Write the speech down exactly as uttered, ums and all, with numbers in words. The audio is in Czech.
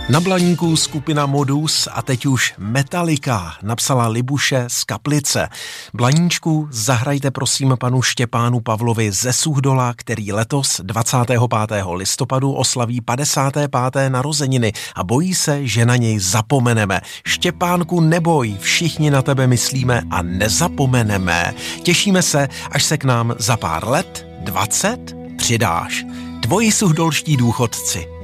Na Blaníku skupina Modus a teď už Metallica, napsala Libuše z Kaplice. Blaníčku, zahrajte prosím panu Štěpánu Pavlovi ze Suchdola, který letos dvacátého pátého listopadu oslaví padesáté páté narozeniny a bojí se, že na něj zapomeneme. Štěpánku, neboj, všichni na tebe myslíme a nezapomeneme. Těšíme se, až se k nám za pár let, dvacet, přidáš. Tvoji suchdolští důchodci.